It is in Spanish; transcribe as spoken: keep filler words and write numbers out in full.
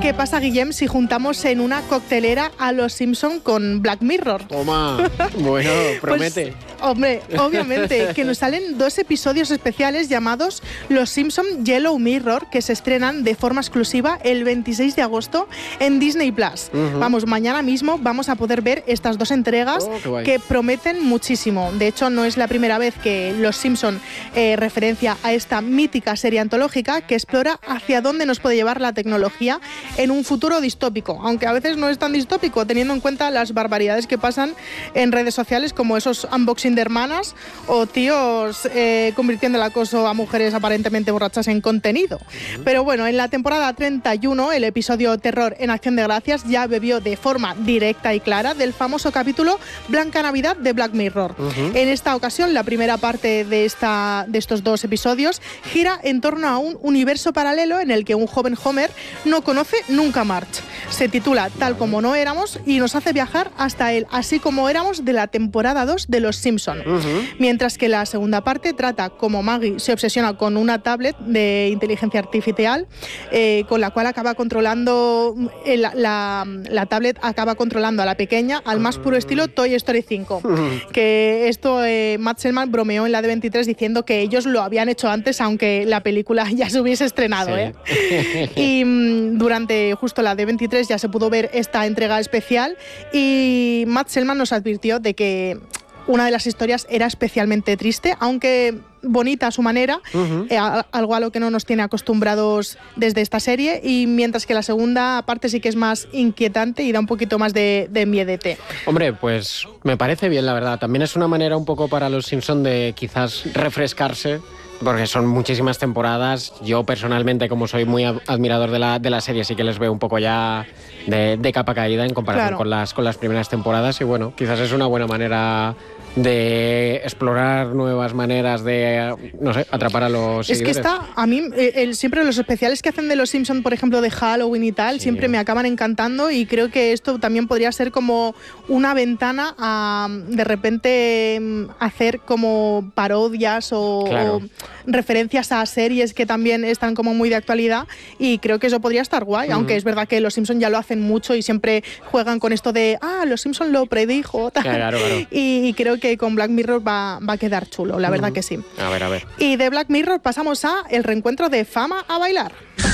qué pasa, Guillem, si juntamos en una coctelera a los Simpson con Black Mirror. Toma, bueno, promete. Pues, hombre, obviamente, que nos salen dos episodios especiales llamados Los Simpson Yellow Mirror, que se estrenan de forma exclusiva el veintiséis de agosto en Disney Plus. Uh-huh. Vamos, mañana mismo vamos a poder ver estas dos entregas oh, que prometen muchísimo. De hecho, no es la primera vez que Los Simpson eh, referencia a esta mítica serie antológica que explora hacia dónde nos puede llevar la tecnología en un futuro distópico, aunque a veces no es tan distópico, teniendo en cuenta las barbaridades que pasan en redes sociales, como esos unboxing de hermanas o tíos eh, convirtiendo el acoso a mujeres aparentemente borrachas en contenido. Uh-huh. Pero bueno, en la temporada treinta y uno, el episodio Terror en Acción de Gracias ya bebió de forma directa y clara del famoso capítulo Blanca Navidad de Black Mirror. Uh-huh. En esta ocasión, la primera parte de, esta, de estos dos episodios gira en torno a un universo paralelo en el que un joven Homer no conoce nunca Marge. Se titula Tal como no éramos y nos hace viajar hasta el Así como éramos de la temporada dos de Los Simpson. Uh-huh. Mientras que la segunda parte trata cómo Maggie se obsesiona con una tablet de inteligencia artificial eh, con la cual acaba controlando eh, la, la, la tablet acaba controlando a la pequeña al más puro estilo Toy Story cinco. Uh-huh. Que esto eh, Matt Selman bromeó en la D veintitrés diciendo que ellos lo habían hecho antes, aunque la película ya se hubiese estrenado. Sí. ¿eh? Y mm, durante justo la D veintitrés ya se pudo ver esta entrega especial y Matt Selman nos advirtió de que una de las historias era especialmente triste, aunque bonita a su manera, uh-huh. eh, a, algo a lo que no nos tiene acostumbrados desde esta serie, y mientras que la segunda parte sí que es más inquietante y da un poquito más de, de miedete. Hombre, pues me parece bien, la verdad. También es una manera un poco para los Simpson de quizás refrescarse, porque son muchísimas temporadas. Yo personalmente, como soy muy admirador de la, de la serie, sí que les veo un poco ya de, de capa caída en comparación claro. con, las, con las primeras temporadas, y bueno, quizás es una buena manera de explorar nuevas maneras de, no sé, atrapar a los es seguidores. Es que está, a mí, el, siempre los especiales que hacen de los Simpson, por ejemplo, de Halloween y tal, sí. siempre me acaban encantando, y creo que esto también podría ser como una ventana a, de repente, hacer como parodias o, claro. o referencias a series que también están como muy de actualidad, y creo que eso podría estar guay, uh-huh. aunque es verdad que los Simpson ya lo hacen mucho y siempre juegan con esto de, ah, los Simpson lo predijo, tal. Claro, claro. Y, y creo que con Black Mirror va, va a quedar chulo, la uh-huh. verdad que sí. A ver, a ver. Y de Black Mirror pasamos a el reencuentro de Fama a bailar.